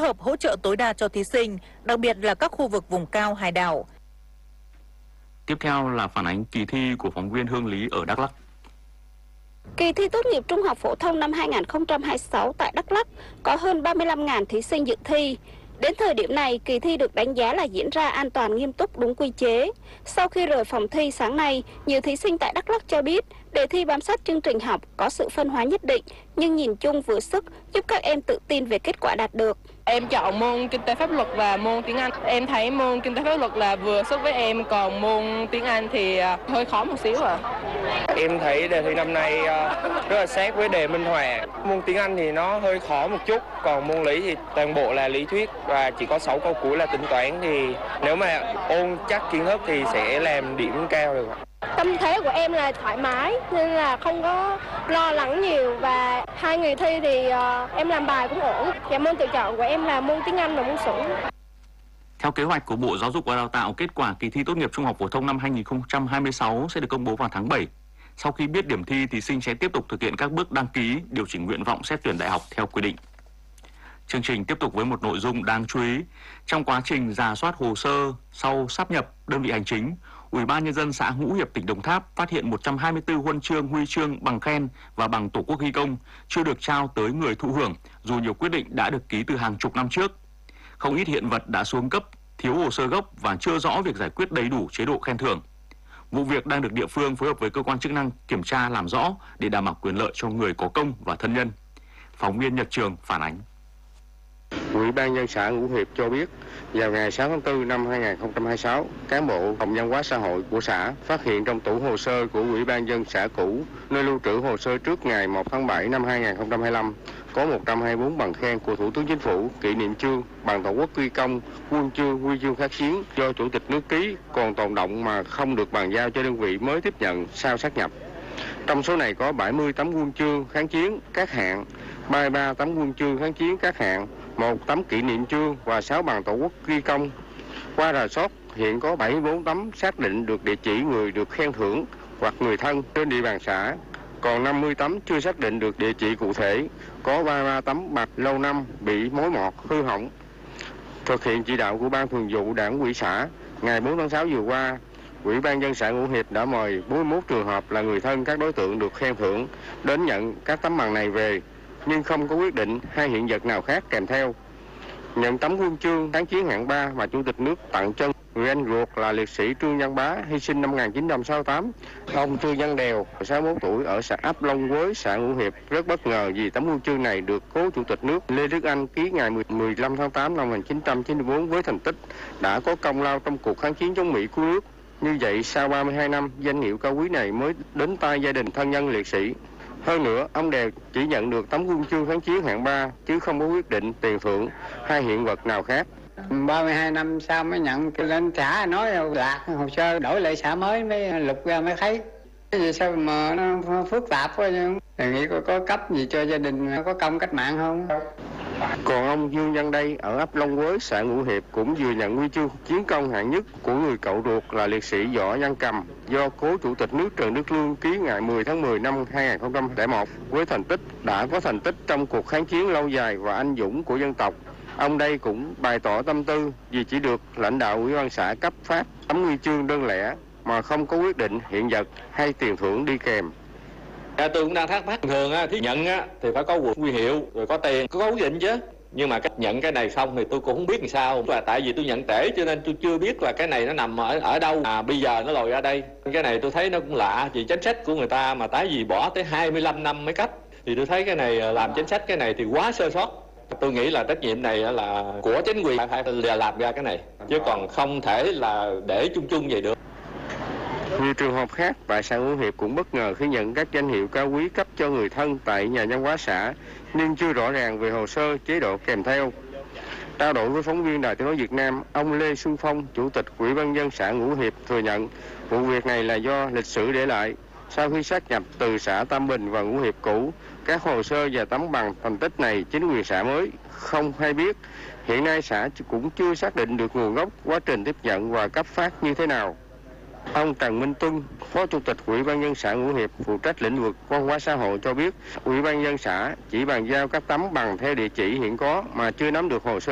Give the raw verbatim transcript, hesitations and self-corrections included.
hợp hỗ trợ tối đa cho thí sinh, đặc biệt là các khu vực vùng cao hải đảo. Tiếp theo là phản ánh kỳ thi của phóng viên Hương Lý ở Đắk Lắk. Kỳ thi tốt nghiệp trung học phổ thông năm hai nghìn không trăm hai mươi sáu tại Đắk Lắk có hơn ba mươi lăm nghìn thí sinh dự thi. Đến thời điểm này, kỳ thi được đánh giá là diễn ra an toàn, nghiêm túc, đúng quy chế. Sau khi rời phòng thi sáng nay, nhiều thí sinh tại Đắk Lắk cho biết đề thi bám sát chương trình học có sự phân hóa nhất định, nhưng nhìn chung vừa sức giúp các em tự tin về kết quả đạt được. Em chọn môn kinh tế pháp luật và môn tiếng Anh. Em thấy môn kinh tế pháp luật là vừa sức với em, còn môn tiếng Anh thì hơi khó một xíu à. Em thấy đề thi năm nay rất là sát với đề minh họa. Môn tiếng Anh thì nó hơi khó một chút, còn môn lý thì toàn bộ là lý thuyết và chỉ có sáu câu cuối là tính toán, thì nếu mà ôn chắc kiến thức thì sẽ làm điểm cao được. Tâm thế của em là thoải mái nên là không có lo lắng nhiều, và hai ngày thi thì uh, em làm bài cũng ổn. Và môn tự chọn của em là môn tiếng Anh và môn sử. Theo kế hoạch của Bộ Giáo dục và Đào tạo, kết quả kỳ thi tốt nghiệp trung học phổ thông năm hai nghìn không trăm hai mươi sáu sẽ được công bố vào tháng bảy. Sau khi biết điểm thi, thí sinh sẽ tiếp tục thực hiện các bước đăng ký, điều chỉnh nguyện vọng xét tuyển đại học theo quy định. Chương trình tiếp tục với một nội dung đáng chú ý. Trong quá trình rà soát hồ sơ sau sáp nhập đơn vị hành chính, Ủy ban Nhân dân xã Ngũ Hiệp, tỉnh Đồng Tháp phát hiện một trăm hai mươi tư huân chương, huy chương, bằng khen và bằng Tổ quốc ghi công chưa được trao tới người thụ hưởng, dù nhiều quyết định đã được ký từ hàng chục năm trước. Không ít hiện vật đã xuống cấp, thiếu hồ sơ gốc và chưa rõ việc giải quyết đầy đủ chế độ khen thưởng. Vụ việc đang được địa phương phối hợp với cơ quan chức năng kiểm tra làm rõ để đảm bảo quyền lợi cho người có công và thân nhân. Phóng viên Nhật Trường phản ánh. Ủy ban nhân dân xã Ngũ Hiệp cho biết, vào ngày sáu tháng tư năm hai nghìn không trăm hai mươi sáu, cán bộ phòng văn hóa xã hội của xã phát hiện trong tủ hồ sơ của Ủy ban nhân dân xã cũ, nơi lưu trữ hồ sơ trước ngày một tháng bảy năm hai nghìn không trăm hai mươi lăm, có một trăm hai mươi tư bằng khen của Thủ tướng Chính phủ, kỷ niệm chương, bằng Tổ quốc ghi công, huân chương, huy chương kháng chiến do Chủ tịch nước ký còn tồn đọng mà không được bàn giao cho đơn vị mới tiếp nhận sau sát nhập. Trong số này có bảy mươi tấm huân chương kháng chiến các hạng, ba mươi ba tấm huân chương kháng chiến các hạng, một tấm kỷ niệm chương và sáu bằng Tổ quốc ghi công. Qua rà soát, hiện có bảy mươi tư tấm xác định được địa chỉ người được khen thưởng hoặc người thân trên địa bàn xã, còn năm mươi tấm chưa xác định được địa chỉ cụ thể, có ba mươi ba tấm bạc lâu năm bị mối mọt hư hỏng. Thực hiện chỉ đạo của Ban Thường vụ Đảng ủy xã, ngày bốn tháng sáu vừa qua, Ủy ban nhân dân xã Ngũ Hiệp đã mời bốn mươi mốt trường hợp là người thân các đối tượng được khen thưởng đến nhận các tấm bằng này về, nhưng không có quyết định hay hiện vật nào khác kèm theo. Nhận tấm huân chương kháng chiến hạng ba mà Chủ tịch nước tặng cho người anh ruột là liệt sĩ Trương Văn Bá hy sinh năm một nghìn chín trăm sáu mươi tám. Ông Trương Văn Đèo, sáu mươi mốt tuổi, ở xã ấp Long Quới, xã Ngũ Hiệp rất bất ngờ vì tấm huân chương này được cố Chủ tịch nước Lê Đức Anh ký ngày mười lăm tháng tám năm một nghìn chín trăm chín mươi tư với thành tích đã có công lao trong cuộc kháng chiến chống Mỹ cứu nước. Như vậy, sau ba mươi hai năm, danh hiệu cao quý này mới đến tay gia đình thân nhân liệt sĩ. Hơn nữa, ông Đèo chỉ nhận được tấm huân chương kháng chiến hạng ba, chứ không có quyết định tiền thưởng hay hiện vật nào khác. ba mươi hai năm sau mới nhận, lên xã nói lạc hồ sơ đổi lại xã mới mới lục ra mới thấy. Cái gì sao mà nó phức tạp quá chứ. Đề nghị có, có cấp gì cho gia đình có công cách mạng không? Còn ông Dương Văn Đây ở ấp Long Quới, xã Ngũ Hiệp cũng vừa nhận huy chương chiến công hạng nhất của người cậu ruột là liệt sĩ Võ Văn Cầm do cố Chủ tịch nước Trần Đức Lương ký ngày mười tháng mười năm hai nghìn không trăm lẻ một với thành tích đã có thành tích trong cuộc kháng chiến lâu dài và anh dũng của dân tộc. Ông đây cũng bày tỏ tâm tư vì chỉ được lãnh đạo ủy ban xã cấp phát tấm huy chương đơn lẻ mà không có quyết định hiện vật hay tiền thưởng đi kèm. À, tôi cũng đang thắc mắc, thường á, thì nhận á, thì phải có huy hiệu rồi có tiền, có quyết định chứ. Nhưng mà cách nhận cái này xong thì tôi cũng không biết làm sao. Và tại vì tôi nhận trễ cho nên tôi chưa biết là cái này nó nằm ở ở đâu. À, bây giờ nó lòi ra đây. Cái này tôi thấy nó cũng lạ, vì chính sách của người ta mà tại vì bỏ tới hai mươi lăm năm mới cấp. Thì tôi thấy cái này làm chính sách cái này thì quá sơ sót. Tôi nghĩ là trách nhiệm này là của chính quyền phải làm ra cái này, chứ còn không thể là để chung chung vậy được. Nhiều trường hợp khác tại xã Ngũ Hiệp cũng bất ngờ khi nhận các danh hiệu cao quý cấp cho người thân tại nhà văn hóa xã, nhưng chưa rõ ràng về hồ sơ chế độ kèm theo. Trao đổi với phóng viên Đài Tiếng nói Việt Nam, ông Lê Xuân Phong, Chủ tịch Ủy ban nhân dân xã Ngũ Hiệp thừa nhận vụ việc này là do lịch sử để lại. Sau khi sát nhập từ xã Tam Bình và Ngũ Hiệp cũ, các hồ sơ và tấm bằng thành tích này chính quyền xã mới không hay biết. Hiện nay xã cũng chưa xác định được nguồn gốc, quá trình tiếp nhận và cấp phát như thế nào. Ông Trần Minh Tuân, Phó Chủ tịch Ủy ban nhân dân xã Ngũ Hiệp phụ trách lĩnh vực văn hóa xã hội cho biết, Ủy ban nhân dân xã chỉ bàn giao các tấm bằng theo địa chỉ hiện có mà chưa nắm được hồ sơ